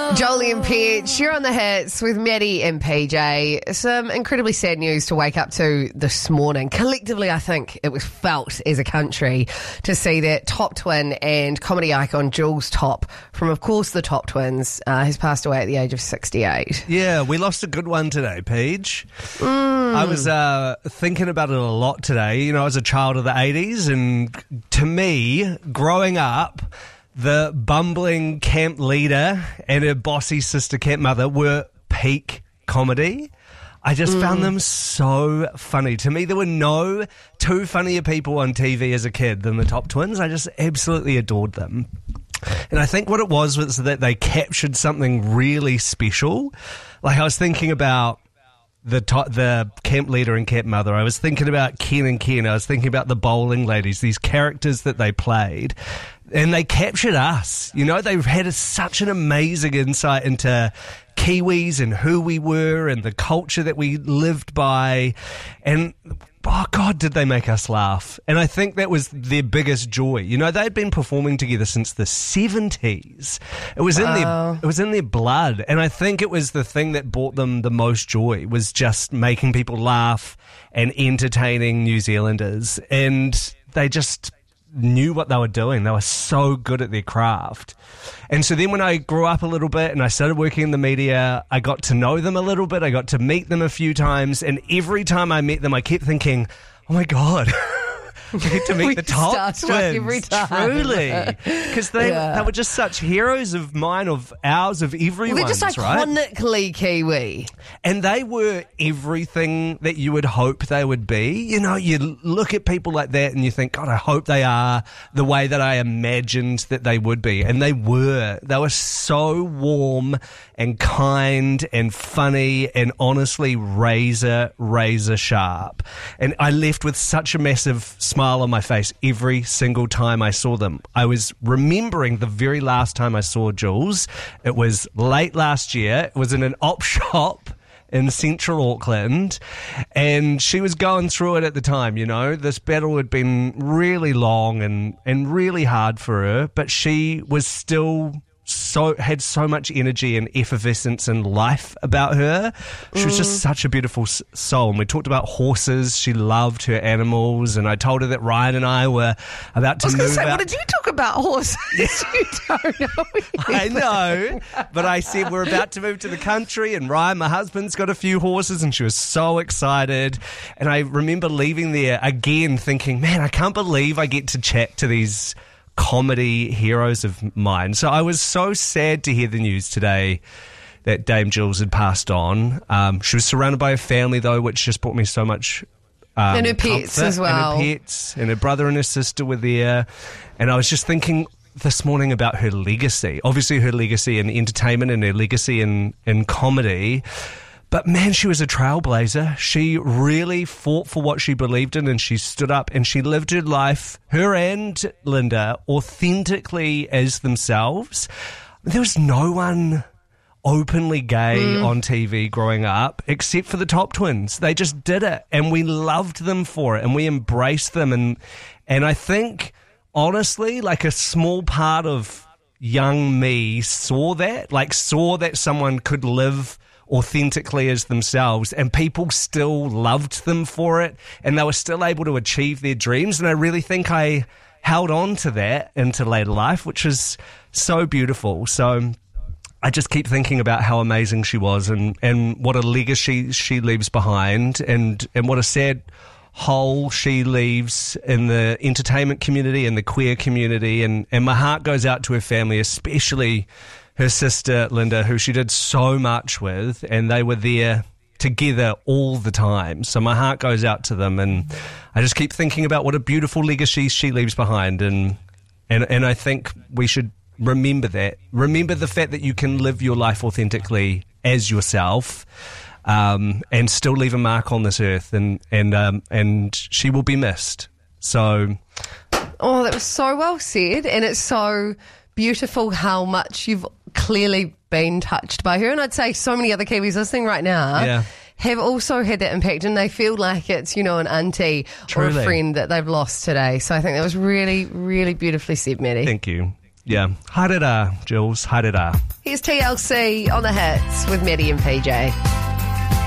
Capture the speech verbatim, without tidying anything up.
Jolie and Peach, you're on the hits with Maddie and P J. Some incredibly sad news to wake up to this morning. Collectively, I think it was felt as a country to see that Top Twin and comedy icon Jules Top, from of course the Top Twins, uh, has passed away at the age of sixty-eight. Yeah, we lost a good one today, Peach. Mm. I was uh, thinking about it a lot today. You know, I was a child of the eighties, and to me, growing up, the bumbling camp leader and her bossy sister camp mother were peak comedy. I just mm. found them so funny. To me, there were no two funnier people on T V as a kid than the Top Twins. I just absolutely adored them. And I think what it was was that they captured something really special. Like, I was thinking about the to- the camp leader and camp mother. I was thinking about Ken and Ken. I was thinking about the bowling ladies, these characters that they played. And they captured us. You know, they've had a, such an amazing insight into Kiwis and who we were and the culture that we lived by. And, oh, God, did they make us laugh. And I think that was their biggest joy. You know, they'd been performing together since the seventies. It was in wow. their, it was in their blood. And I think it was the thing that brought them the most joy, was just making people laugh and entertaining New Zealanders. And they just knew what they were doing. They were so good at their craft. And so then when I grew up a little bit and I started working in the media, I got to know them a little bit. I got to meet them a few times. And every time I met them, I kept thinking, oh my God, I get to meet the Top Twins. Every time. Truly. Because they, yeah. they were just such heroes of mine, of ours, of everyone's, well, they're just iconically right? Kiwi. And they were everything that you would hope they would be. You know, you look at people like that and you think, God, I hope they are the way that I imagined that they would be. And they were. They were so warm and kind and funny and honestly razor, razor sharp. And I left with such a massive smile on my face every single time I saw them. I was remembering the very last time I saw Jules. It was late last year. It was in an op shop in central Auckland, and she was going through it at the time. You know, this battle had been really long and, and really hard for her, but she was still so had so much energy and effervescence and life about her. She was just such a beautiful soul. And we talked about horses. She loved her animals, and I told her that Ryan and I were about to I was move say, out. what did you talk about horses? You don't know. I know, but I said we're about to move to the country, and Ryan, my husband's got a few horses, and she was so excited. And I remember leaving there again thinking, man, I can't believe I get to chat to these comedy heroes of mine. So I was so sad to hear the news today that Dame Jules had passed on. Um, she was surrounded by her family, though, which just brought me so much um, and her pets comfort. as well. And her pets, and her brother and her sister were there. And I was just thinking this morning about her legacy. Obviously her legacy in entertainment and her legacy in, in comedy. But man, she was a trailblazer. She really fought for what she believed in, and she stood up and she lived her life, her and Linda, authentically as themselves. There was no one openly gay mm. on T V growing up except for the Top Twins. They just did it, and we loved them for it, and we embraced them. And and I think, honestly, like a small part of young me saw that, like saw that someone could live authentically as themselves, and people still loved them for it, and they were still able to achieve their dreams. And I really think I held on to that into later life, which is so beautiful. So I just keep thinking about how amazing she was, and, and what a legacy she leaves behind, and, and what a sad hole she leaves in the entertainment community and the queer community. And, and my heart goes out to her family, especially her sister, Linda, who she did so much with, and they were there together all the time. So my heart goes out to them, and I just keep thinking about what a beautiful legacy she leaves behind. And and, and I think we should remember that. Remember the fact that you can live your life authentically as yourself, um, and still leave a mark on this earth, and, and, um, and she will be missed. So... Oh, that was so well said, and it's so beautiful how much you've clearly been touched by her. And I'd say so many other Kiwis listening right now yeah. have also had that impact, and they feel like it's, you know, an auntie Truly. or a friend that they've lost today. So I think that was really, really beautifully said, Maddie. Thank you. Yeah. Haere rā, Jules. Haere rā. Here's T L C on the hits with Maddie and P J.